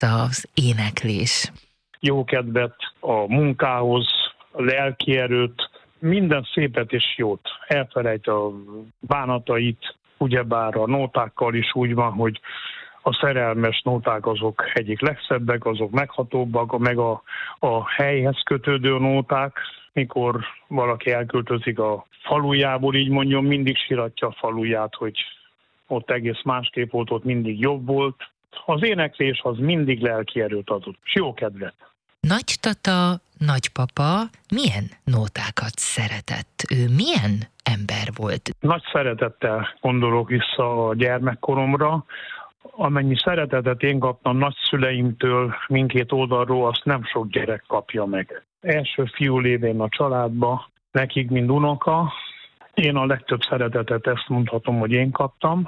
az éneklés? Jó kedvet a munkához, a lelki erőt, minden szépet és jót. Elfelejt a bánatait, ugyebár a nótákkal is úgy van, hogy a szerelmes nóták azok egyik legszebbek, azok meghatóbbak, meg a helyhez kötődő nóták, mikor valaki elköltözik a falujából, így mondjam, mindig siratja a faluját, hogy ott egész másképp volt, ott mindig jobb volt. Az éneklés az mindig lelki erőt adott, és jó kedvet. Nagytata, nagypapa milyen nótákat szeretett? Ő milyen ember volt? Nagy szeretettel gondolok vissza a gyermekkoromra. Amennyi szeretetet én kaptam nagyszüleimtől mindkét oldalról, azt nem sok gyerek kapja meg. Első fiú lévén a családba, nekik mind unoka. Én a legtöbb szeretetet ezt mondhatom, hogy én kaptam.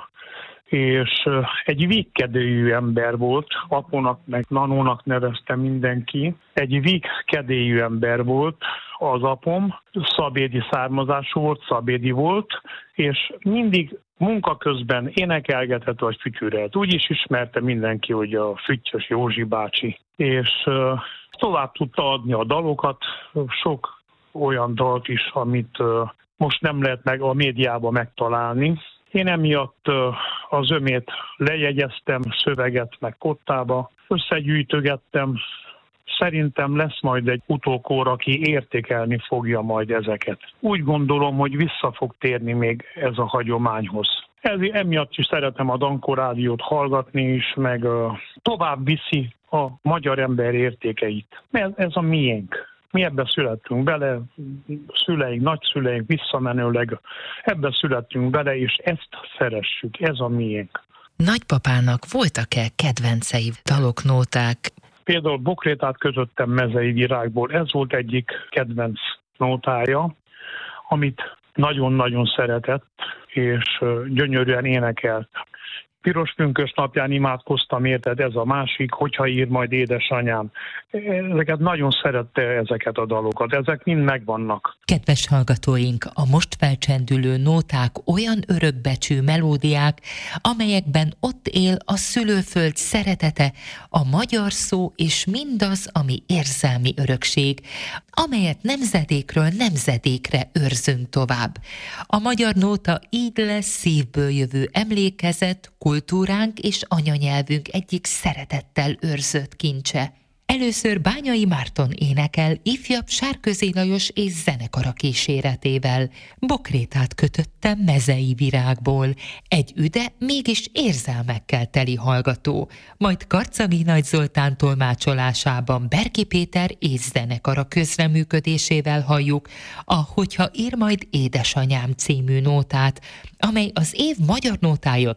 És egy vígkedélyű ember volt, apónak meg nanónak nevezte mindenki. Egy vígkedélyű ember volt az apom, szabédi származású volt, szabédi volt, és mindig munka közben énekelgetett vagy fütyürelt. Úgy is ismerte mindenki, hogy a Füttyös Józsi bácsi. És tovább tudta adni a dalokat, sok olyan dalt is, amit most nem lehet meg a médiában megtalálni. Én emiatt az ömét lejegyeztem, szöveget meg kottába, összegyűjtögettem. Szerintem lesz majd egy utókor, aki értékelni fogja majd ezeket. Úgy gondolom, hogy vissza fog térni még ez a hagyományhoz. Emiatt is szeretem a Dankó Rádiót hallgatni is, meg tovább viszi a magyar ember értékeit. Ez a miénk. Mi ebbe születtünk bele, szüleink, nagyszüleink visszamenőleg ebbe születtünk bele, és ezt szeressük, ez a miénk. Nagypapának voltak-e kedvencei, dalok, nóták? Például Bokrétát kötöttem Mezei virágból, ez volt egyik kedvenc nótája, amit nagyon-nagyon szeretett, és gyönyörűen énekelt. Piros pünkös napján imádkoztam, érted, ez a másik, hogyha ír majd édesanyám. Ezeket nagyon szerette, ezeket a dalokat, ezek mind megvannak. Kedves hallgatóink, a most felcsendülő nóták olyan örökbecsű melódiák, amelyekben ott él a szülőföld szeretete, a magyar szó és mindaz, ami érzelmi örökség, amelyet nemzedékről nemzedékre őrzünk tovább. A magyar nóta így lesz szívből jövő emlékezet, kultúránk és anyanyelvünk egyik szeretettel őrzött kincse. Először Bányai Márton énekel ifjabb Sárközi Lajos és zenekara kíséretével. Bokrétát kötöttem Mezei virágból. Egy üde, mégis érzelmekkel teli hallgató. Majd Karcagi Nagy Zoltán tolmácsolásában Berki Péter és zenekara közreműködésével halljuk a Hogyha ír majd édesanyám című nótát, amely az év magyar nótája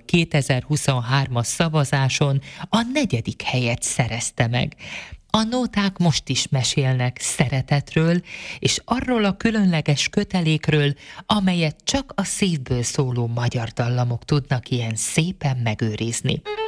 2023-as szavazáson a 4. helyet szerezte meg. A nóták most is mesélnek szeretetről, és arról a különleges kötelékről, amelyet csak a szívből szóló magyar dallamok tudnak ilyen szépen megőrizni.